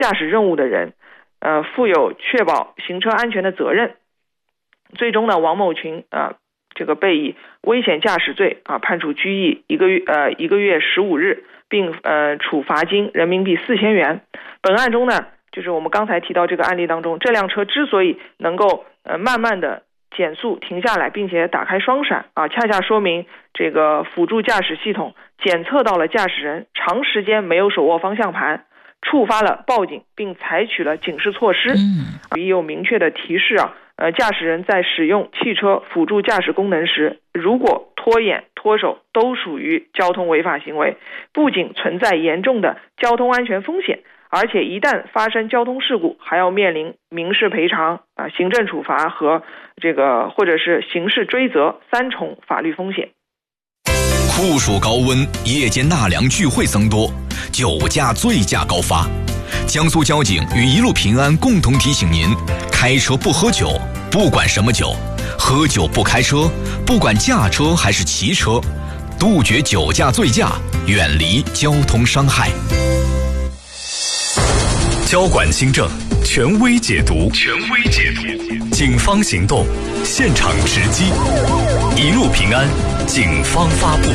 驾驶任务的人，负有确保行车安全的责任。最终呢，王某群这个被以危险驾驶罪判处拘役1个月15日，并处罚金人民币4000元。本案中呢，就是我们刚才提到这个案例当中，这辆车之所以能够慢慢的减速停下来，并且打开双闪恰恰说明这个辅助驾驶系统检测到了驾驶人长时间没有手握方向盘，触发了报警并采取了警示措施，也有明确的提示驾驶人在使用汽车辅助驾驶功能时，如果脱眼脱手都属于交通违法行为，不仅存在严重的交通安全风险，而且一旦发生交通事故，还要面临民事赔偿行政处罚和或者是刑事追责3重法律风险。 酷暑高温，夜间纳凉聚会增多，酒驾醉驾高发。江苏交警与一路平安共同提醒您：开车不喝酒，不管什么酒；喝酒不开车，不管驾车还是骑车。杜绝酒驾醉驾，远离交通伤害。交管新政，权威解读，警方行动，现场直击，一路平安，警方发布。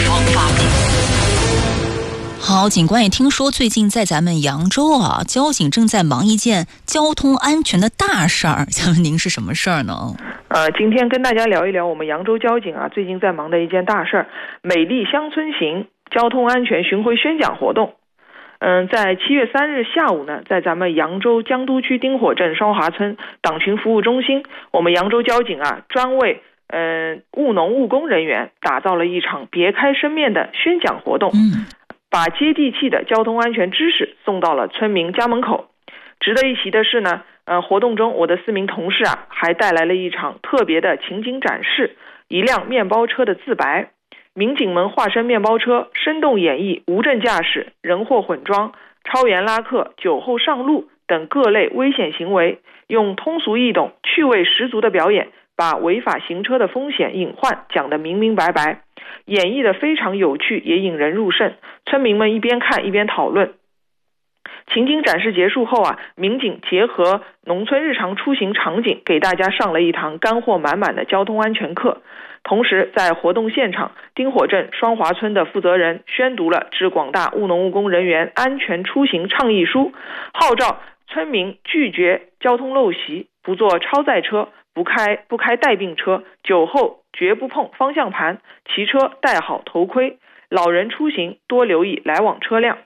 好，警官也听说最近在咱们扬州交警正在忙一件交通安全的大事儿，想问您是什么事儿呢？ 今天跟大家聊一聊我们扬州交警最近在忙的一件大事儿——美丽乡村行交通安全巡回宣讲活动。在7月3日下午呢，在咱们扬州江都区丁火镇双华村党群服务中心，我们扬州交警专为务农务工人员打造了一场别开生面的宣讲活动，把接地气的交通安全知识送到了村民家门口。值得一提的是呢，活动中我的4名同事还带来了一场特别的情景展示，一辆面包车的自白。民警们化身面包车，生动演绎无证驾驶、人货混装、超员拉客、酒后上路等各类危险行为，用通俗易懂、趣味十足的表演，把违法行车的风险隐患讲得明明白白，演绎得非常有趣，也引人入胜。村民们一边看一边讨论。情景展示结束后民警结合农村日常出行场景，给大家上了一堂干货满满的交通安全课。同时在活动现场，丁火镇双华村的负责人宣读了致广大务农务工人员安全出行倡议书，号召村民拒绝交通陋习，不坐超载车，不开带病车，酒后绝不碰方向盘，骑车戴好头盔，老人出行多留意来往车辆。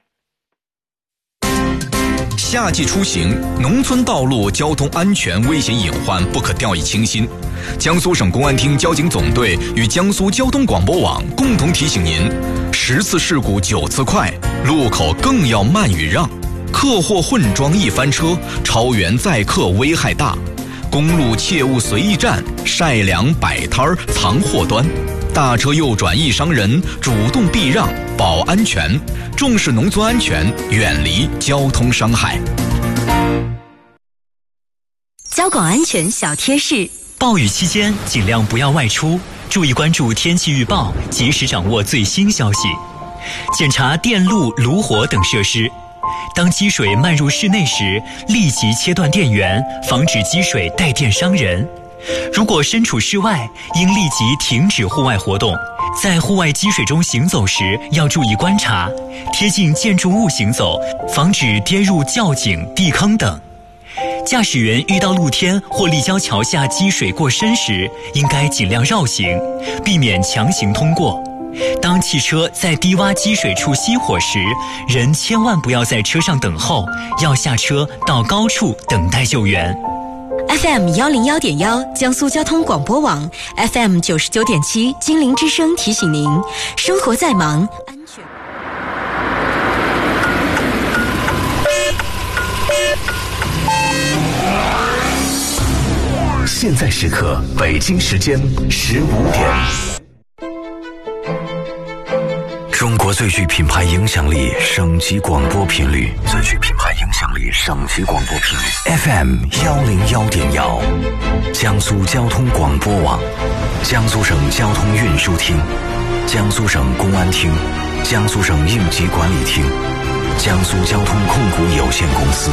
夏季出行，农村道路交通安全危险隐患不可掉以轻心。江苏省公安厅交警总队与江苏交通广播网共同提醒您：10次事故9次快，路口更要慢与让，客货混装易翻车，超员载客危害大，公路切勿随意占，晒粮摆摊藏祸端，大车右转易伤人，主动避让保安全，重视农村安全，远离交通伤害。 交广安全小贴士： 暴雨期间尽量不要外出，注意关注天气预报，及时掌握最新消息。检查电路、炉火等设施。当积水漫入室内时，立即切断电源，防止积水带电伤人。如果身处室外，应立即停止户外活动。在户外积水中行走时，要注意观察，贴近建筑物行走，防止跌入窖井、地坑等。驾驶员遇到露天或立交桥下积水过深时，应该尽量绕行，避免强行通过。当汽车在低洼积水处熄火时，人千万不要在车上等候，要下车到高处等待救援。 FM 101.1江苏交通广播网 FM 99.7金陵之声提醒您：生活再忙，安全。 现在时刻，北京时间15点。中国最具品牌影响力省级广播频率，最具品牌影响力省级广播频率 FM 101.1，江苏交通广播网，江苏省交通运输厅，江苏省公安厅，江苏省应急管理厅， 江苏交通控股有限公司。